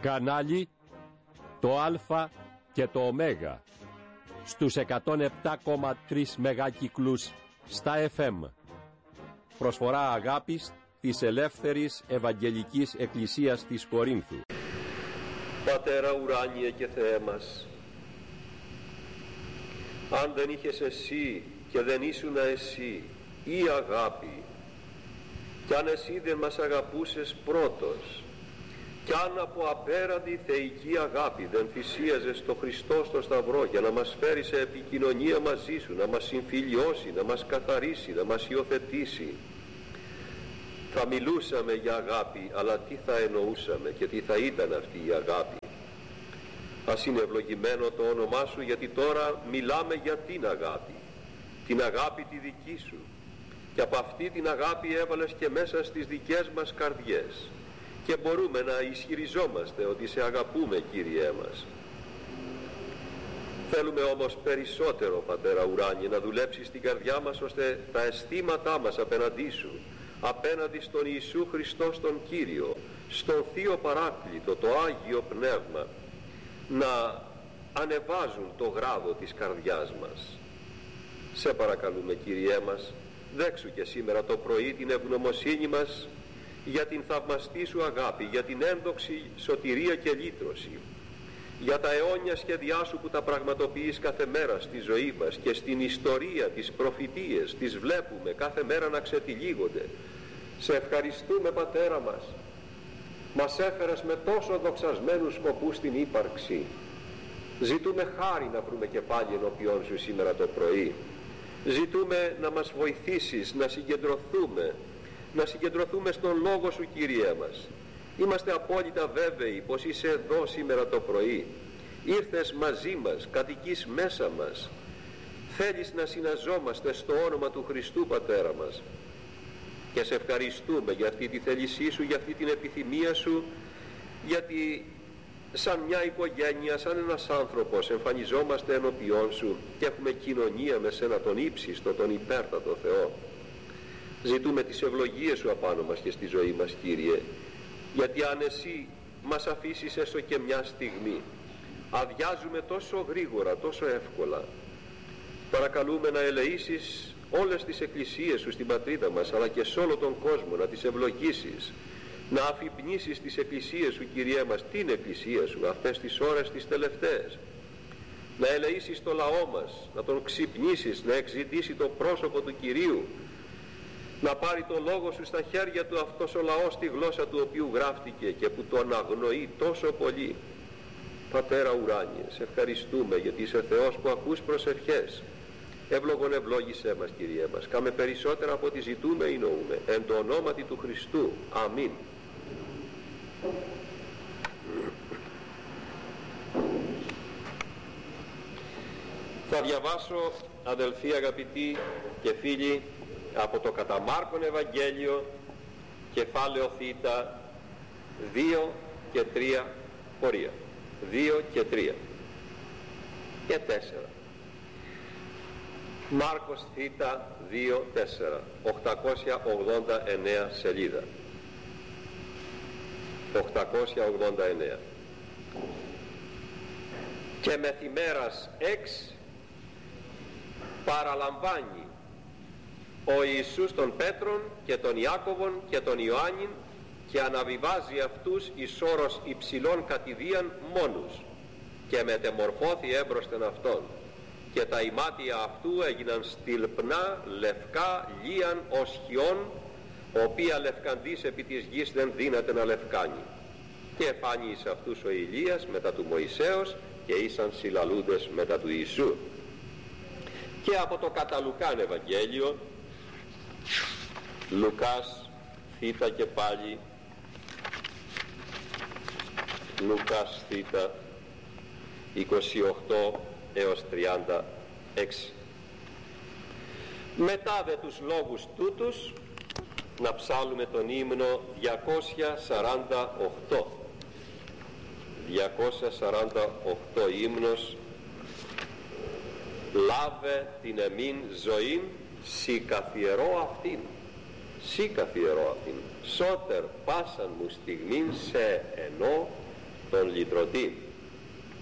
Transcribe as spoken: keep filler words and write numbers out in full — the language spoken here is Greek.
Κανάλι το Α και το Ω στους εκατόν επτά κόμμα τρία μεγάκυκλους στα εφ εμ. Προσφορά αγάπης της Ελεύθερης Ευαγγελικής Εκκλησίας της Κορίνθου. Πατέρα ουράνιε και Θεέ μας, αν δεν είχες εσύ και δεν ήσουνα εσύ η αγάπη, κι αν εσύ δεν μας αγαπούσες πρώτος, κι αν από απέραντη θεϊκή αγάπη δεν θυσίαζες το Χριστό στο Σταυρό για να μας φέρει σε επικοινωνία μαζί σου, να μας συμφιλιώσει, να μας καθαρίσει, να μας υιοθετήσει, θα μιλούσαμε για αγάπη, αλλά τι θα εννοούσαμε και τι θα ήταν αυτή η αγάπη? Ας είναι ευλογημένο το όνομά σου, γιατί τώρα μιλάμε για την αγάπη, την αγάπη τη δική σου, και από αυτή την αγάπη έβαλες και μέσα στις δικές μας καρδιές, και μπορούμε να ισχυριζόμαστε ότι σε αγαπούμε, Κύριέ μας. Θέλουμε όμως περισσότερο, Πατέρα ουράνιε, να δουλέψεις στην καρδιά μας, ώστε τα αισθήματά μας απέναντί σου, απέναντι στον Ιησού Χριστό τον Κύριο, στον Θείο Παράκλητο, το Άγιο Πνεύμα, να ανεβάζουν το γράδο της καρδιάς μας. Σε παρακαλούμε, Κύριέ μας, δέξου και σήμερα το πρωί την ευγνωμοσύνη μας για την θαυμαστή σου αγάπη, για την ένδοξη σωτηρία και λύτρωση, για τα αιώνια σχέδιά σου που τα πραγματοποιείς κάθε μέρα στη ζωή μας, και στην ιστορία, τις προφητείες τις βλέπουμε κάθε μέρα να ξετυλίγονται. Σε ευχαριστούμε, Πατέρα μας, μας έφερες με τόσο δοξασμένους σκοπούς στην ύπαρξη. Ζητούμε χάρη να βρούμε και πάλι ενώπιόν σου σήμερα το πρωί. Ζητούμε να μας βοηθήσεις να συγκεντρωθούμε, να συγκεντρωθούμε στον Λόγο σου, Κύριέ μας. Είμαστε απόλυτα βέβαιοι πως είσαι εδώ σήμερα το πρωί. Ήρθες μαζί μας, κατοικείς μέσα μας. Θέλεις να συναζόμαστε στο όνομα του Χριστού, Πατέρα μας. Και σε ευχαριστούμε για αυτή τη θέλησή σου, για αυτή την επιθυμία σου, γιατί σαν μια οικογένεια, σαν ένας άνθρωπος εμφανιζόμαστε ενώπιόν σου και έχουμε κοινωνία με σένα, τον ύψιστο, τον υπέρτατο Θεό. Ζητούμε τις ευλογίες σου απάνω μας και στη ζωή μας, Κύριε, γιατί αν εσύ μας αφήσεις έστω και μια στιγμή, αδειάζουμε τόσο γρήγορα, τόσο εύκολα. Παρακαλούμε να ελεήσεις όλες τις εκκλησίες σου στην πατρίδα μας, αλλά και σε όλο τον κόσμο, να τις ευλογήσεις, να αφυπνήσεις τις εκκλησίες σου, Κυριέ μας, την εκκλησία σου αυτές τις ώρες τις τελευταίες, να ελεήσεις το λαό μας, να τον ξυπνήσεις, να εξητήσει το πρόσωπο του Κυρίου, να πάρει το λόγο σου στα χέρια του αυτός ο λαός, τη γλώσσα του οποίου γράφτηκε και που τον αγνοεί τόσο πολύ. Πατέρα ουράνιε, σε ευχαριστούμε γιατί είσαι Θεός που ακούς προσευχές. Ευλογον ευλόγησέ μας, Κυριέ μας, κάμε περισσότερα από ό,τι ζητούμε ή νοούμε, εν το ονόματι του Χριστού. Αμήν. Θα διαβάσω, αδελφοί αγαπητοί και φίλοι, από το κατά Μάρκον Ευαγγέλιο, κεφάλαιο Θ, δύο και τρία πορεία. δύο και τρία και τέσσερα. Μάρκος Θ, δύο, τέσσερα, οκτακόσια ογδόντα εννέα σελίδα. οκτακόσια ογδόντα εννέα. Και μεθημέρας εξ παραλαμβάνει ο Ιησούς τον Πέτρον και τον Ιάκωβον και τον Ιωάννην και αναβιβάζει αυτούς εις όρος υψηλών κατηδίαν μόνους, και μετεμορφώθη έμπροσθεν αυτόν, και τα ημάτια αυτού έγιναν στυλπνά, λευκά, λίαν ως χιόν, οποία λευκαντής επί της γης δεν δύναται να λευκάνει. Και εφάνει εις αυτούς ο Ηλίας μετά του Μωυσέως, και ήσαν συλλαλούντες μετά του Ιησού. Και από το κατά Λουκάν Ευαγγέλιο, Λουκάς Θ και πάλι, Λουκάς Θ, είκοσι οκτώ έως τριάντα έξι. Μετά δε τους λόγους τούτους να ψάλουμε τον ύμνο διακόσια σαράντα οκτώ. διακόσια σαράντα οκτώ ύμνος. Λάβε την εμήν ζωήν, σι καθιερώ αυτήν, σι καθιερώ αυτήν, σώτερ πάσαν μου στιγμήν σε ενώ τον λυτρωτή.